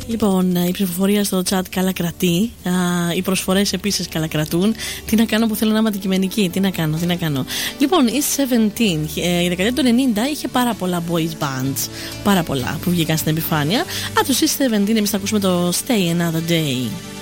Λοιπόν, η ψηφοφορία στο chat καλά κρατεί. Οι προσφορές επίσης καλά κρατούν. Τι να κάνω που θέλω να είμαι αντικειμενική. Τι να κάνω. Λοιπόν, η 17 η δεκαετία του 90 είχε πάρα πολλά boys bands. Πάρα πολλά που βγήκαν στην επιφάνεια. Από τους East 17 εμείς θα ακούσουμε το Stay Another Day.